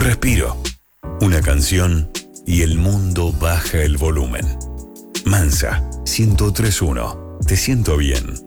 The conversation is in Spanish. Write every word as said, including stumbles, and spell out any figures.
respiro, una canción y el mundo baja el volumen. Mansa, ciento tres punto uno. Te siento bien.